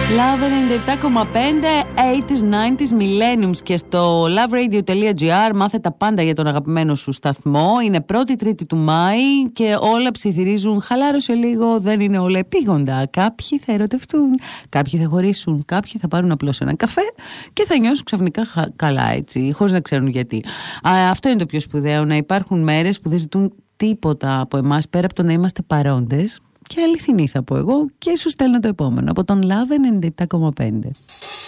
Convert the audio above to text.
Love 97,5 80s, 90s, millenniums και στο loveradio.gr μάθε τα πάντα για τον αγαπημένο σου σταθμό. Είναι 1η Τρίτη του Μάη και όλα ψιθυρίζουν. Χαλάρωσε λίγο, δεν είναι όλα επίγοντα. Κάποιοι θα ερωτευτούν, κάποιοι θα χωρίσουν, κάποιοι θα πάρουν απλώς έναν καφέ και θα νιώσουν ξαφνικά καλά έτσι, χωρίς να ξέρουν γιατί. Αυτό είναι το πιο σπουδαίο, να υπάρχουν μέρες που δεν ζητούν τίποτα από εμάς πέρα από το να είμαστε παρόντες. Και αληθινή θα πω εγώ και σου στέλνω το επόμενο από τον Love 97,5.